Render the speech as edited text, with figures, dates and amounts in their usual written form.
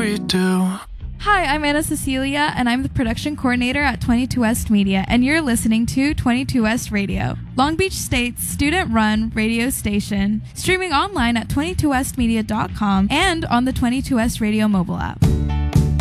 we do. Hi, I'm Anna Cecilia, and I'm the production coordinator at 22 West Media, and you're listening to 22 West Radio, Long Beach State's student-run radio station, streaming online at 22westmedia.com and on the 22 West Radio mobile app.